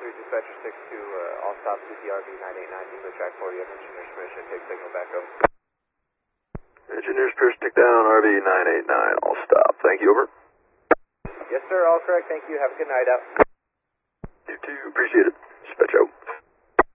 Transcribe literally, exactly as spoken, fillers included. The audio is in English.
three dispatcher six two, uh, all stop C T R V nine eight nine, Eagle track forty, I'm engineer's permission, take signal back over. Engineer's permission, take down R V nine eight nine, all stop. Thank you, over. Yes, sir, all correct, thank you. Have a good night out. You too, appreciate it. Dispatch out.